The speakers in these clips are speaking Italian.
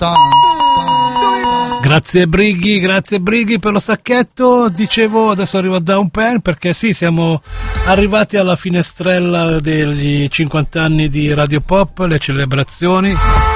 Grazie Brighi per lo stacchetto. Dicevo, adesso arrivo a Down Pen perché sì, siamo arrivati alla finestrella degli 50 anni di Radio Pop, le celebrazioni.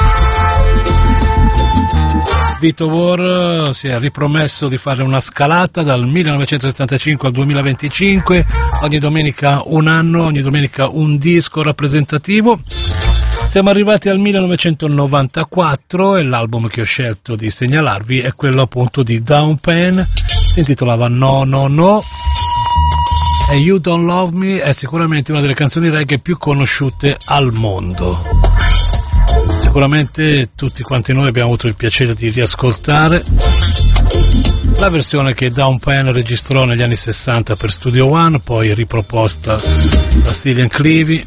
Vito War si è ripromesso di fare una scalata dal 1975 al 2025, ogni domenica un anno, ogni domenica un disco rappresentativo. Siamo arrivati al 1994 e l'album che ho scelto di segnalarvi è quello appunto di Down Pen, si intitolava No No No, e You Don't Love Me è sicuramente una delle canzoni reggae più conosciute al mondo. Sicuramente tutti quanti noi abbiamo avuto il piacere di riascoltare la versione che Down Pen registrò negli anni 60 per Studio One, poi riproposta da Steely and Clevie.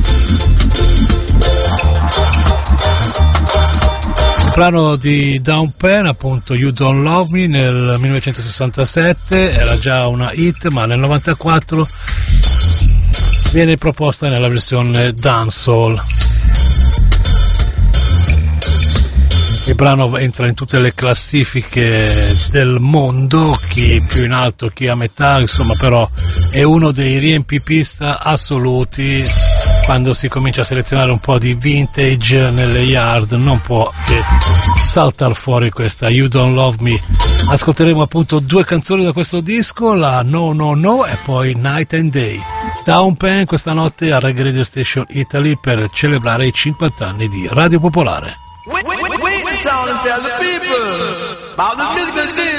Il brano di Down Pen, appunto You Don't Love Me, nel 1967 era già una hit, ma nel 94 viene proposta nella versione dancehall. Il brano entra in tutte le classifiche del mondo, chi più in alto, chi a metà, insomma, però è uno dei riempipista assoluti. Quando si comincia a selezionare un po' di vintage nelle yard non può che saltar fuori questa You Don't Love Me. Ascolteremo appunto due canzoni da questo disco, la No No No e poi Night and Day. Down Pen questa notte a Reggae Radio Station Italy per celebrare i 50 anni di Radio Popolare.